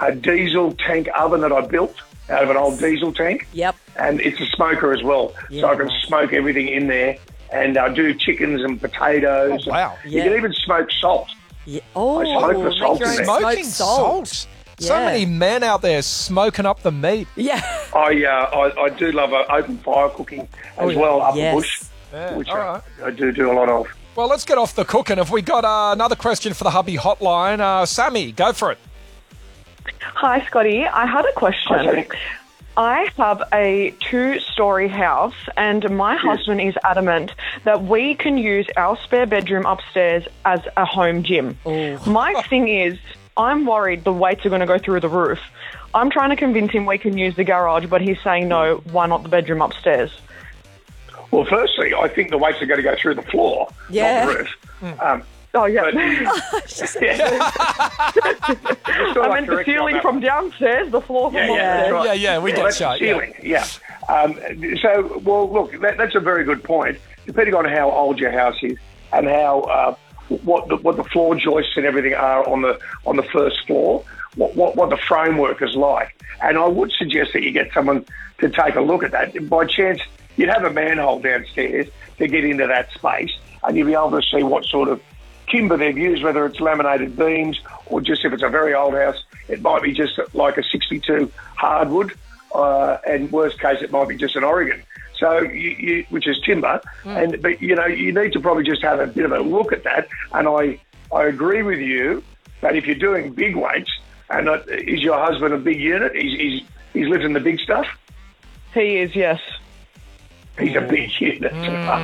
a diesel tank oven that I built out of an old diesel tank. Yep. And it's a smoker as well, so I can smoke everything in there. And I do chickens and potatoes. Oh, wow. You can even smoke salt. Yeah. Oh, I smoke the salt in there. Smoking salt. So many men out there smoking up the meat. Yeah. I do love open fire cooking as well up the bush, which I do a lot of. Well, let's get off the cooking. Have we got another question for the hubby hotline? Sammy, go for it. Hi, Scotty. I had a question. Hi, I have a 2-story house, and my husband is adamant that we can use our spare bedroom upstairs as a home gym. My thing is, I'm worried the weights are going to go through the roof. I'm trying to convince him we can use the garage, but he's saying no, why not the bedroom upstairs? Well, firstly, I think the weights are going to go through the floor, not the roof. Oh, yeah. But, I meant the ceiling from downstairs, the floor from upstairs. Right. Yeah, we get that's shot. the ceiling, So, look, that's a very good point. Depending on how old your house is and how what the floor joists and everything are on the first floor, what the framework is like. And I would suggest that you get someone to take a look at that. By chance, you'd have a manhole downstairs to get into that space, and you'll be able to see what sort of timber they've used, whether it's laminated beams or just if it's a very old house, it might be just like a 62 hardwood, and worst case, it might be just an Oregon. So, which is timber, but you need to probably just have a bit of a look at that. And I agree with you that if you're doing big weights, and is your husband a big unit? He's lived in the big stuff. He is, yes. He's a big unit.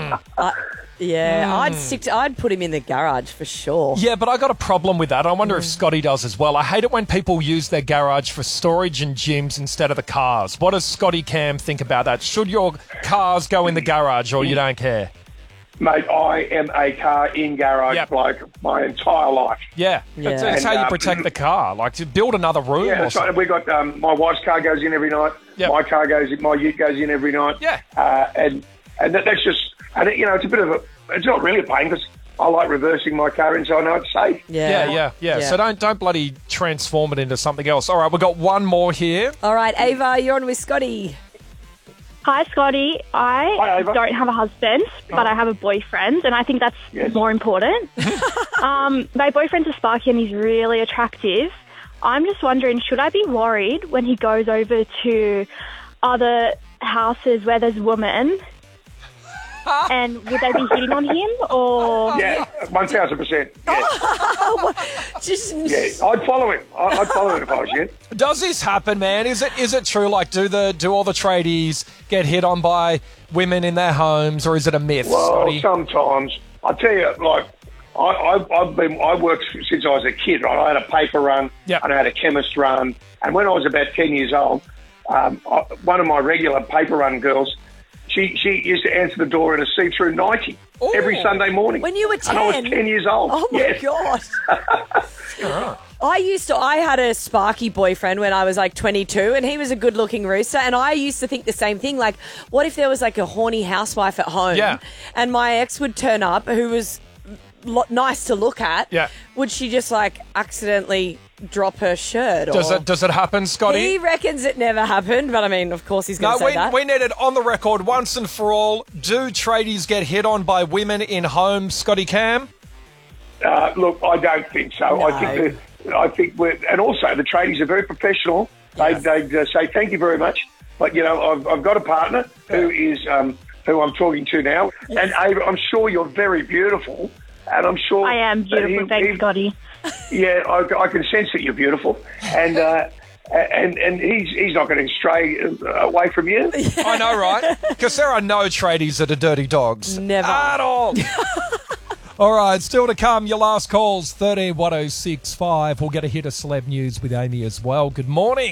I'd put him in the garage for sure. Yeah, but I got a problem with that. I wonder if Scotty does as well. I hate it when people use their garage for storage and gyms instead of the cars. What does Scotty Cam think about that? Should your cars go in the garage or you don't care? Mate, I am a car in garage bloke my entire life. Yeah. That's how you protect the car. Like, to build another room. Yeah, that's right. We got my wife's car goes in every night. Yep. My ute goes in every night. Yeah. And that's just, and it's a bit of it's not really a pain because I like reversing my car in so I know it's safe. Yeah. So don't bloody transform it into something else. All right, we've got one more here. All right, Ava, you're on with Scotty. Hi, Scotty. I don't have a husband, but I have a boyfriend, and I think that's more important. My boyfriend's a Sparky, and he's really attractive. I'm just wondering, should I be worried when he goes over to other houses where there's women? And would they be hitting on him, or...? Yeah, 1,000%. Yeah. I'd follow him. I'd follow him if I was you. Does this happen, man? Is it true? Like, do all the tradies get hit on by women in their homes, or is it a myth, Scotty? Sometimes. I tell you, like, I worked since I was a kid, right? I had a paper run, and I had a chemist run, and when I was about 10 years old, one of my regular paper run girls, she used to answer the door in a see-through 90 every Sunday morning. When you were 10? And I was 10 years old. Oh, my gosh. I had a Sparky boyfriend when I was like 22, and he was a good-looking rooster, and I used to think the same thing. Like, what if there was like a horny housewife at home and my ex would turn up who was nice to look at? Yeah. Would she just like accidentally drop her shirt? Does it happen, Scotty? He reckons it never happened, but I mean, of course he's going to say that. We need it on the record once and for all. Do tradies get hit on by women in homes, Scotty Cam? Look, I don't think so. No. I think and also the tradies are very professional. Yes. They say thank you very much, but I've got a partner who is who I'm talking to now, and Ava, I'm sure you're very beautiful, and I'm sure I am beautiful. Thanks, Scotty. Yeah, I can sense that you're beautiful, and he's not going to stray away from you. I know, right? Because there are no tradies that are dirty dogs. Never. At all. All right, still to come, your last calls, 131065. We'll get a hit of celeb news with Amy as well. Good morning.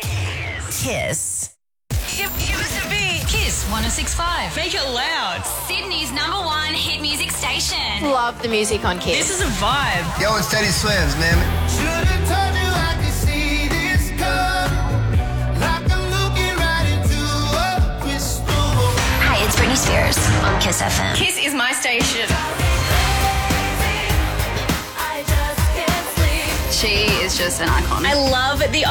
Kiss. It was to be Kiss 106.5. Make it loud. Sydney's #1 hit music station. Love the music on Kiss. This is a vibe. Yo, it's Teddy Swims, man. Should've told you I could see this come. Like I'm looking right into a crystal. Hi, it's Britney Spears on Kiss FM. Kiss is my station. She is just an icon. I love the